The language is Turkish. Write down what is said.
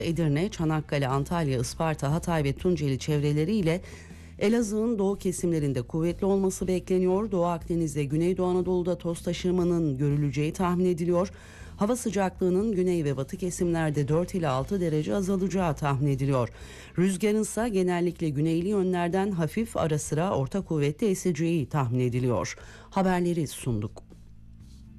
Edirne, Çanakkale, Antalya, Isparta, Hatay ve Tunceli çevreleriyle Elazığ'ın doğu kesimlerinde kuvvetli olması bekleniyor. Doğu Akdeniz ve Güneydoğu Anadolu'da toz taşırmanın görüleceği tahmin ediliyor. Hava sıcaklığının güney ve batı kesimlerde 4 ila 6 derece azalacağı tahmin ediliyor. Rüzgarın ise genellikle güneyli yönlerden hafif ara sıra orta kuvvetli eseceği tahmin ediliyor. Haberleri sunduk.